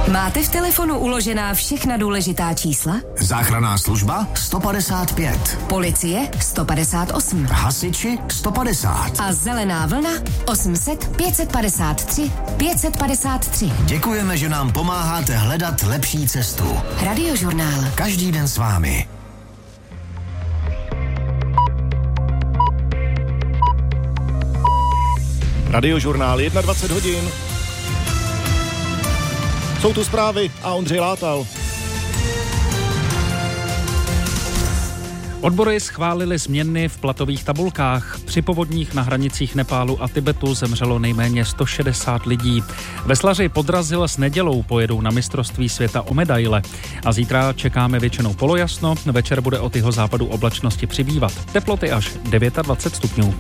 Máte v telefonu uložená všechna důležitá čísla? Záchranná služba 155. Policie 158. Hasiči 150. A zelená vlna 800 553 553. Děkujeme, že nám pomáháte hledat lepší cestu. Radiožurnál. Každý den s vámi. Radiožurnál 21 hodin. Jsou tu zprávy a Ondřej Látal. Odbory schválily změny v platových tabulkách. Při povodních na hranicích Nepálu a Tibetu zemřelo nejméně 160 lidí. Veslaři Podrazil s Nedělou pojedou na mistrovství světa o medaile. A zítra čekáme většinou polojasno, večer bude od jihozápadu oblačnosti přibývat. Teploty až 29 stupňů.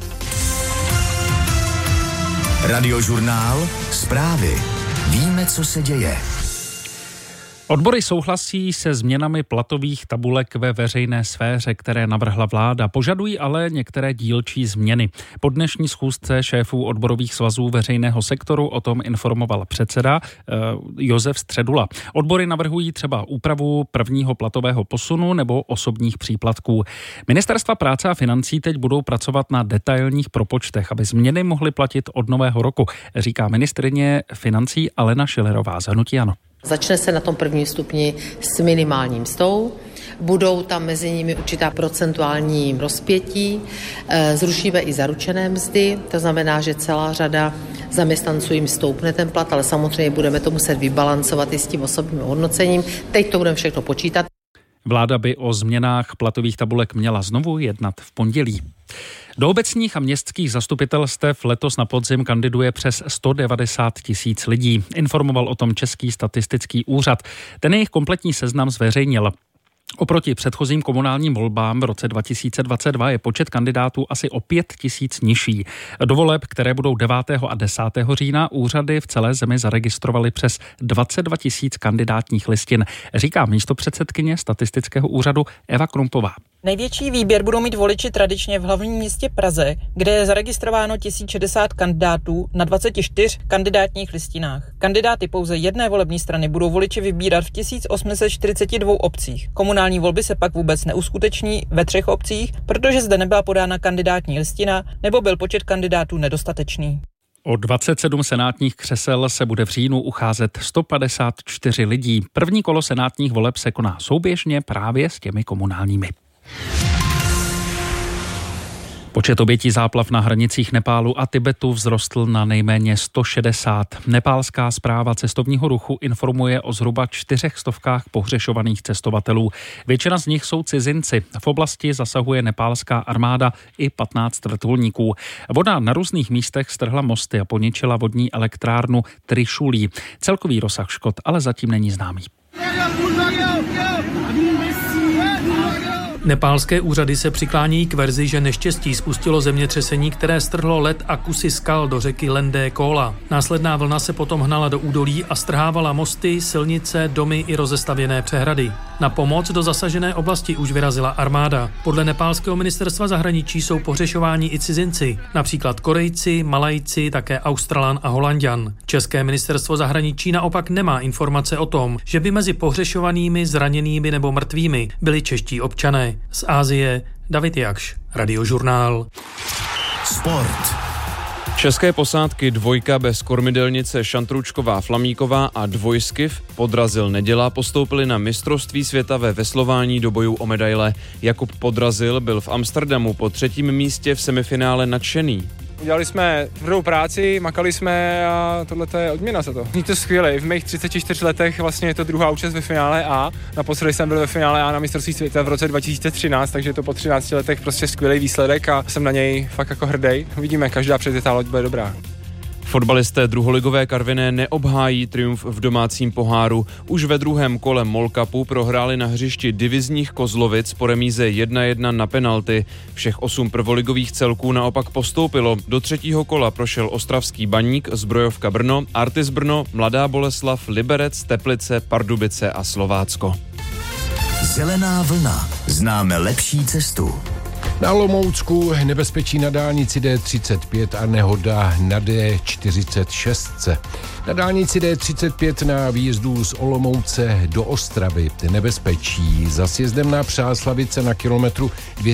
Radiožurnál, zprávy. Víme, co se děje. Odbory souhlasí se změnami platových tabulek ve veřejné sféře, které navrhla vláda. Požadují ale některé dílčí změny. Po dnešní schůzce šéfů odborových svazů veřejného sektoru o tom informoval předseda Josef Středula. Odbory navrhují třeba úpravu prvního platového posunu nebo osobních příplatků. Ministerstva práce a financí teď budou pracovat na detailních propočtech, aby změny mohly platit od nového roku, říká ministryně financí Alena Schillerová z hnutí ANO. Začne se na tom prvním stupni s minimální mzdou, budou tam mezi nimi určitá procentuální rozpětí, zrušíme i zaručené mzdy, to znamená, že celá řada zaměstnanců jim stoupne ten plat, ale samozřejmě budeme to muset vybalancovat i s tím osobním hodnocením. Teď to budeme všechno počítat. Vláda by o změnách platových tabulek měla znovu jednat v pondělí. Do obecních a městských zastupitelstev letos na podzim kandiduje přes 190 000 lidí. Informoval o tom Český statistický úřad. Ten jejich kompletní seznam zveřejnil. Oproti předchozím komunálním volbám v roce 2022 je počet kandidátů asi o 5 000 nižší. Do voleb, které budou 9. a 10. října, úřady v celé zemi zaregistrovaly přes 22 000 kandidátních listin, říká místopředsedkyně statistického úřadu Eva Krumpová. Největší výběr budou mít voliči tradičně v hlavním městě Praze, kde je zaregistrováno 1060 kandidátů na 24 kandidátních listinách. Kandidáty pouze jedné volební strany budou voliči vybírat v 1842 obcích. Komunální volby se pak vůbec neuskuteční ve 3 obcích, protože zde nebyla podána kandidátní listina nebo byl počet kandidátů nedostatečný. O 27 senátních křesel se bude v říjnu ucházet 154 lidí. První kolo senátních voleb se koná souběžně právě s těmi komunálními. Počet obětí záplav na hranicích Nepálu a Tibetu vzrostl na nejméně 160. Nepálská správa cestovního ruchu informuje o zhruba 400 pohřešovaných cestovatelů. Většina z nich jsou cizinci. V oblasti zasahuje nepálská armáda i 15 vrtulníků. Voda na různých místech strhla mosty a poničila vodní elektrárnu Trišulí. Celkový rozsah škod ale zatím není známý. Nepálské úřady se přiklánějí k verzi, že neštěstí spustilo zemětřesení, které strhlo led a kusy skal do řeky Lendé Kóla. Následná vlna se potom hnala do údolí a strhávala mosty, silnice, domy i rozestavěné přehrady. Na pomoc do zasažené oblasti už vyrazila armáda. Podle nepálského ministerstva zahraničí jsou pohřešováni i cizinci, například Korejci, Malajci, také Australan a Holanďan. České ministerstvo zahraničí naopak nemá informace o tom, že by mezi pohřešovanými, zraněnými nebo mrtvými byli čeští občané. Z Asie David Jakš, Radiožurnál. Sport. České posádky dvojka bez kormidelnice Šantručková Flamíková a dvojskiv Podrazil Neděla postoupili na mistrovství světa ve veslování do bojů o medaile. Jakub Podrazil byl v Amsterdamu po 3. místě v semifinále nadšený. Udělali jsme tvrdou práci, makali jsme a tohle je odměna za to. Je to skvělé, v mých 34 letech vlastně je to druhá účast ve finále A. Naposledy jsem byl ve finále A na mistrovství světa v roce 2013, takže je to po 13 letech prostě skvělý výsledek a jsem na něj fakt jako hrdý. Uvidíme, každá předjetá loď bude dobrá. Fotbalisté druholigové Karviné neobhájí triumf v domácím poháru. Už ve druhém kole MOL Cupu prohráli na hřišti divizních Kozlovic po remíze 1-1 na penalty. Všech 8 prvoligových celků naopak postoupilo. Do 3. kola prošel Ostravský Baník, Zbrojovka Brno, Artis Brno, Mladá Boleslav, Liberec, Teplice, Pardubice a Slovácko. Zelená vlna. Známe lepší cestu. Na Olomoucku nebezpečí na dálnici D35 a nehoda na D46. Na dálnici D35 na výjezdu z Olomouce do Ostravy nebezpečí. Za sjezdem na Přáslavice na kilometru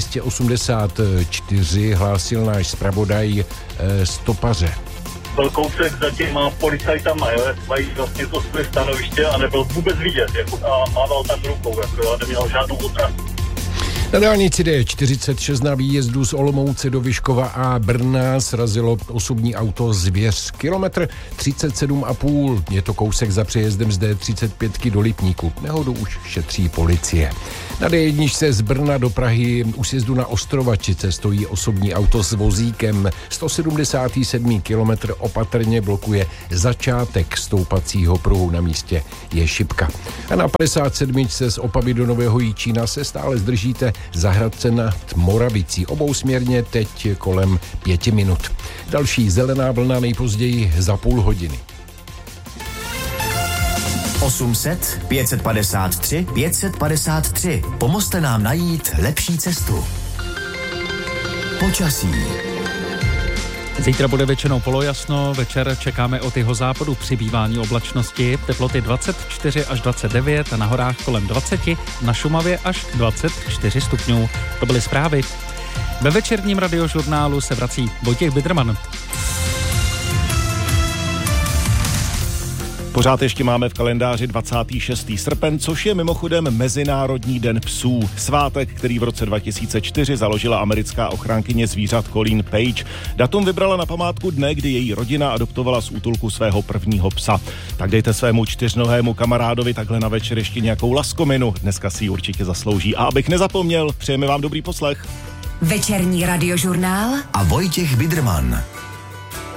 284 hlásil náš zpravodaj Stopaře. Byl kousek za těma policajtama, mají vlastně to své stanoviště a nebyl vůbec vidět, a mával tam rukou, neměl žádnou otrasu. Na dálnici D46 na výjezdu z Olomouce do Vyškova a Brna srazilo osobní auto Zvěř. Kilometr 37,5. Je to kousek za přejezdem z D35 do Lipníku. Nehodu už šetří policie. Na D1 z Brna do Prahy u sjezdu na Ostrovačice stojí osobní auto s vozíkem. 177. kilometr opatrně blokuje začátek stoupacího pruhu, na místě je šipka. A na 57. z Opavy do Nového Jičína se stále zdržíte za Hradce nad Moravicí. Obousměrně teď kolem 5 minut. Další zelená vlna nejpozději za půl hodiny. 800 553 553. Pomozte nám najít lepší cestu. Počasí. Zítra bude většinou polojasno, večer čekáme od jihozápadu přibývání oblačnosti, teploty 24 až 29 a na horách kolem 20, na Šumavě až 24 stupňů. To byly zprávy. Ve večerním radiožurnálu se vrací Vojtěch Biederman. Pořád ještě máme v kalendáři 26. srpen, což je mimochodem Mezinárodní den psů. Svátek, který v roce 2004 založila americká ochránkyně zvířat Colleen Page. Datum vybrala na památku dne, kdy její rodina adoptovala z útulku svého prvního psa. Tak dejte svému čtyřnohému kamarádovi takhle na večer ještě nějakou laskominu. Dneska si ji určitě zaslouží. A abych nezapomněl, přejeme vám dobrý poslech. Večerní radiožurnál a Vojtěch Biederman.